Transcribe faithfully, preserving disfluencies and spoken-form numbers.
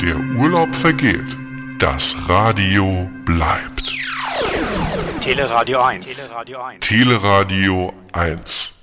Der Urlaub vergeht, das Radio bleibt. Teleradio eins. Teleradio eins. Teleradio eins.